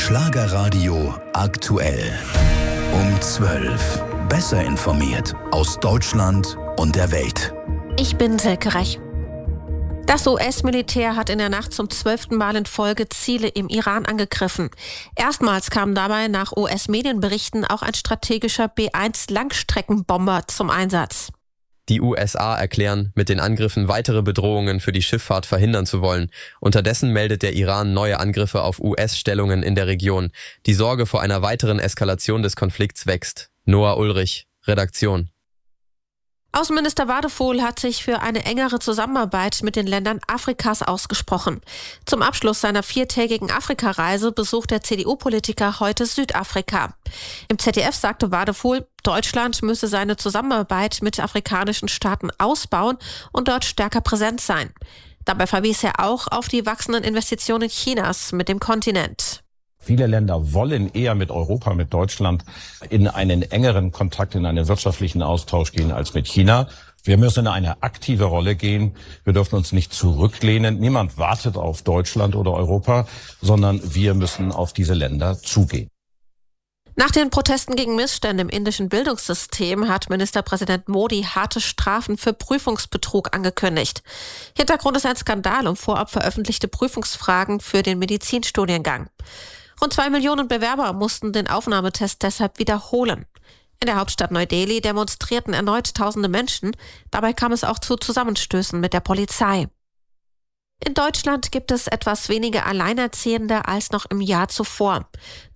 Schlagerradio aktuell. Um 12. Besser informiert aus Deutschland und der Welt. Ich bin Silke Rech. Das US-Militär hat in der Nacht zum 12. Mal in Folge Ziele im Iran angegriffen. Erstmals kam dabei nach US-Medienberichten auch ein strategischer B-1-Langstreckenbomber zum Einsatz. Die USA erklären, mit den Angriffen weitere Bedrohungen für die Schifffahrt verhindern zu wollen. Unterdessen meldet der Iran neue Angriffe auf US-Stellungen in der Region. Die Sorge vor einer weiteren Eskalation des Konflikts wächst. Noah Ulrich, Redaktion. Außenminister Wadephol hat sich für eine engere Zusammenarbeit mit den Ländern Afrikas ausgesprochen. Zum Abschluss seiner 4-tägigen Afrikareise besucht der CDU-Politiker heute Südafrika. Im ZDF sagte Wadephol, Deutschland müsse seine Zusammenarbeit mit afrikanischen Staaten ausbauen und dort stärker präsent sein. Dabei verwies er auch auf die wachsenden Investitionen Chinas mit dem Kontinent. Viele Länder wollen eher mit Europa, mit Deutschland in einen engeren Kontakt, in einen wirtschaftlichen Austausch gehen als mit China. Wir müssen in eine aktive Rolle gehen. Wir dürfen uns nicht zurücklehnen. Niemand wartet auf Deutschland oder Europa, sondern wir müssen auf diese Länder zugehen. Nach den Protesten gegen Missstände im indischen Bildungssystem hat Ministerpräsident Modi harte Strafen für Prüfungsbetrug angekündigt. Hintergrund ist ein Skandal um vorab veröffentlichte Prüfungsfragen für den Medizinstudiengang. Rund 2 Millionen Bewerber mussten den Aufnahmetest deshalb wiederholen. In der Hauptstadt Neu-Delhi demonstrierten erneut tausende Menschen. Dabei kam es auch zu Zusammenstößen mit der Polizei. In Deutschland gibt es etwas weniger Alleinerziehende als noch im Jahr zuvor.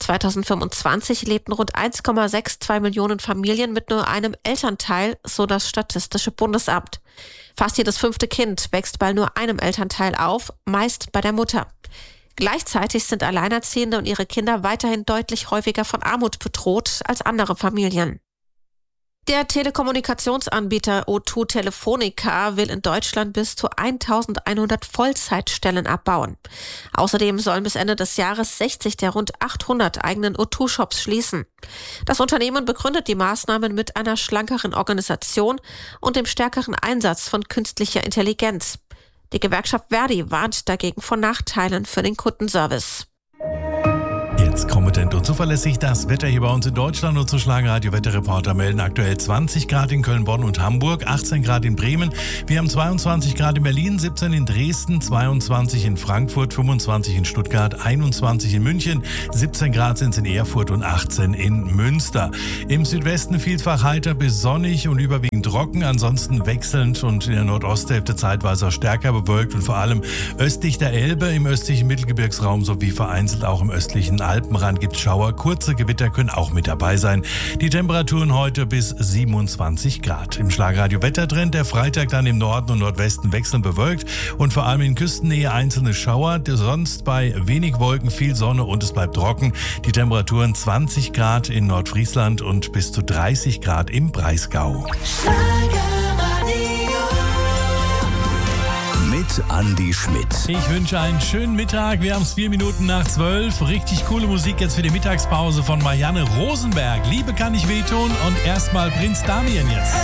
2025 lebten rund 1,62 Millionen Familien mit nur einem Elternteil, so das Statistische Bundesamt. Fast jedes 5. Kind wächst bei nur einem Elternteil auf, meist bei der Mutter. Gleichzeitig sind Alleinerziehende und ihre Kinder weiterhin deutlich häufiger von Armut bedroht als andere Familien. Der Telekommunikationsanbieter O2 Telefonica will in Deutschland bis zu 1100 Vollzeitstellen abbauen. Außerdem sollen bis Ende des Jahres 60 der rund 800 eigenen O2-Shops schließen. Das Unternehmen begründet die Maßnahmen mit einer schlankeren Organisation und dem stärkeren Einsatz von künstlicher Intelligenz. Die Gewerkschaft Verdi warnt dagegen vor Nachteilen für den Kundenservice. Jetzt kompetent und zuverlässig das Wetter hier bei uns in Deutschland. Und zu Schlagerradio-Wetterreporter melden aktuell 20 Grad in Köln, Bonn und Hamburg, 18 Grad in Bremen. Wir haben 22 Grad in Berlin, 17 in Dresden, 22 in Frankfurt, 25 in Stuttgart, 21 in München, 17 Grad sind es in Erfurt und 18 in Münster. Im Südwesten vielfach heiter bis sonnig und überwiegend trocken, ansonsten wechselnd und in der Nordosthälfte zeitweise auch stärker bewölkt und vor allem östlich der Elbe, im östlichen Mittelgebirgsraum sowie vereinzelt auch im östlichen Alpenrand gibt es Schauer. Kurze Gewitter können auch mit dabei sein. Die Temperaturen heute bis 27 Grad. Im Schlagerradio Wettertrend der Freitag dann im Norden und Nordwesten wechselnd bewölkt und vor allem in Küstennähe einzelne Schauer. Sonst bei wenig Wolken viel Sonne und es bleibt trocken. Die Temperaturen 20 Grad in Nordfriesland und bis zu 30 Grad im Breisgau. Mit Andi Schmidt. Ich wünsche einen schönen Mittag. Wir haben es 4 Minuten nach 12. Richtig coole Musik jetzt für die Mittagspause von Marianne Rosenberg. Liebe kann nicht wehtun und erstmal Prinz Damien jetzt.